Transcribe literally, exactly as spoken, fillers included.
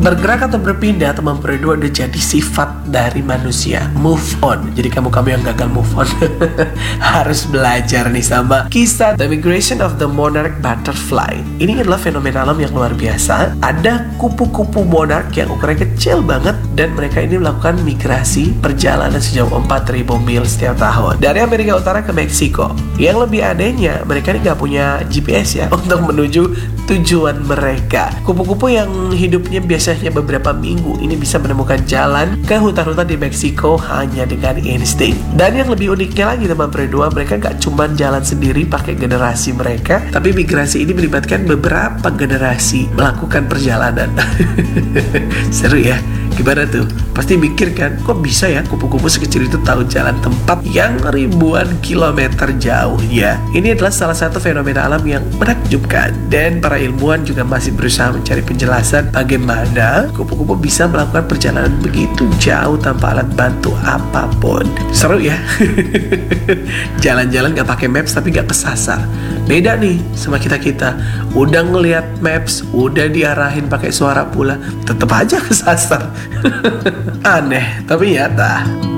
Bergerak atau berpindah, teman berdua udah jadi sifat dari manusia. Move on. Jadi kamu-kamu yang gagal move on harus belajar nih sama kisah The Migration of the Monarch Butterfly. Ini adalah fenomena alam yang luar biasa. Ada kupu-kupu monarch yang ukurannya kecil banget, dan mereka ini melakukan migrasi perjalanan sejauh empat ribu mil setiap tahun dari Amerika Utara ke Meksiko. Yang lebih anehnya, mereka ini nggak punya G P S ya untuk menuju tujuan mereka. Kupu-kupu yang hidupnya biasanya beberapa minggu ini bisa menemukan jalan ke hutan-hutan di Meksiko hanya dengan insting. Dan yang lebih uniknya lagi teman berdua, mereka nggak cuma jalan sendiri pakai generasi mereka, tapi migrasi ini melibatkan beberapa generasi melakukan perjalanan. Seru ya? Gimana tuh? Pasti mikir kan, kok bisa ya kupu-kupu sekecil itu tahu jalan tempat yang ribuan kilometer jauh ya? Ini adalah salah satu fenomena alam yang menakjubkan, dan para ilmuwan juga masih berusaha mencari penjelasan bagaimana kupu-kupu bisa melakukan perjalanan begitu jauh tanpa alat bantu apapun. Seru ya? Jalan-jalan gak pakai maps tapi gak kesasar. Beda nih sama kita-kita. Udah ngelihat maps, udah diarahin pakai suara pula, tetap aja kesasar. Aneh tapi nyata.